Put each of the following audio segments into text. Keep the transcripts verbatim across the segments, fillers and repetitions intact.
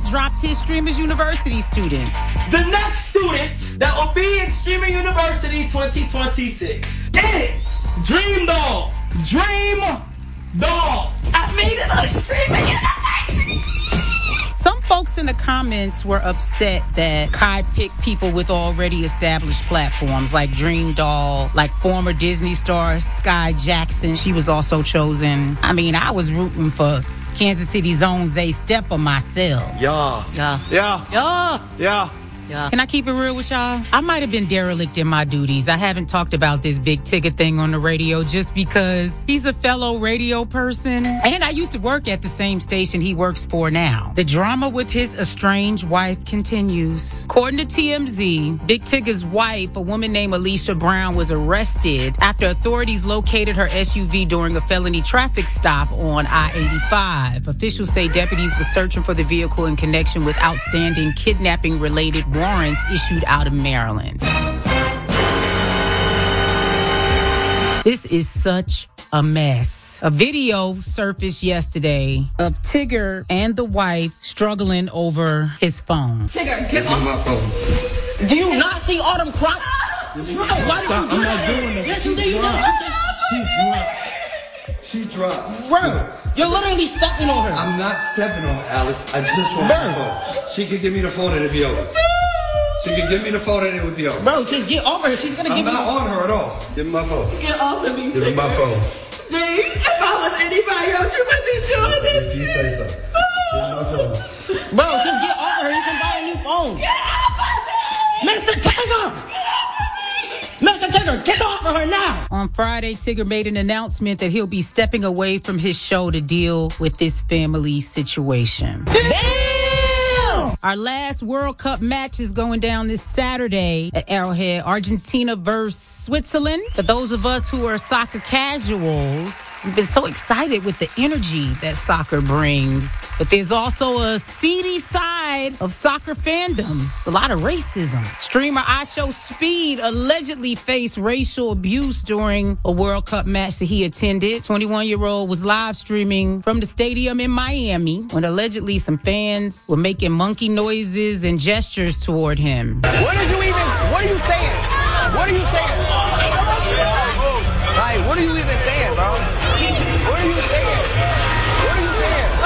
dropped his Streamers University students. The next student that will be in Streamer University twenty twenty-six is Dream Doll. Dream Doll. I made it on Streamer University. Some folks in the comments were upset that Kai picked people with already established platforms like Dream Doll, like former Disney star Sky Jackson. She was also chosen. I mean, I was rooting for Kansas City's own Zay Stepper myself. Yeah. Yeah. Yeah. Yeah. Yeah. Yeah. Can I keep it real with y'all? I might have been derelict in my duties. I haven't talked about this Big Tigger thing on the radio just because he's a fellow radio person. And I used to work at the same station he works for now. The drama with his estranged wife continues. According to T M Z, Big Tigger's wife, a woman named Alicia Brown, was arrested after authorities located her S U V during a felony traffic stop on I eighty-five. Officials say deputies were searching for the vehicle in connection with outstanding kidnapping-related warrants issued out of Maryland. This is such a mess. A video surfaced yesterday of Tigger and the wife struggling over his phone. Tigger, get off off. my phone. Do you not see Autumn cry? Bro, why did Stop. you do I'm that? not doing that. Yes, She you did. You dropped. did. She dropped. She dropped. Bro, you're literally stepping on her. I'm not stepping on her, Alex. I just want Bro. the phone. She could give me the phone and it'd be over. She could give me the phone and it would be over. Bro, just get over her. She's gonna I'm give not you. on her at all. Give me my phone. Get off of me, Give me my phone. See, if I was anybody else, you wouldn't be doing this. If you say so. Give me my phone. Bro, just get over her. You can buy a new phone. Mister Tigger! Mister Tigger, get off of her now! On Friday, Tigger made an announcement that he'll be stepping away from his show to deal with this family situation. Damn! Our last World Cup match is going down this Saturday at Arrowhead, Argentina versus Switzerland. For those of us who are soccer casuals, we've been so excited with the energy that soccer brings. But there's also a seedy side of soccer fandom. It's a lot of racism. Streamer I Show Speed allegedly faced racial abuse during a World Cup match that he attended. twenty-one-year-old was live streaming from the stadium in Miami when allegedly some fans were making monkey noises and gestures toward him. What are you even, what are you saying? What are you saying? Like, what are you even saying, bro? What are you saying? What are you saying?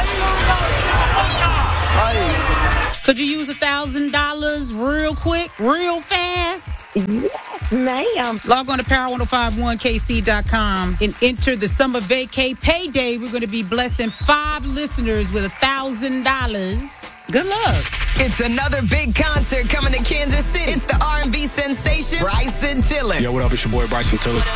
Like, Could you use a thousand dollars real quick, real fast? Yes, ma'am. Log on to power one oh five one K C dot com and enter the summer vacay payday. We're going to be blessing five listeners with a thousand dollars. Good luck. It's another big concert coming to Kansas City. It's the R and B sensation Bryson Tiller. Yo, what up? It's your boy Bryson Tiller.